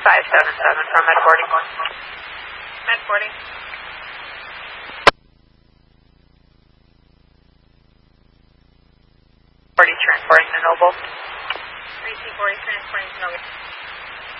577 from med boarding. Med boarding. Transporting to Noble. 3T40 transporting to Noble.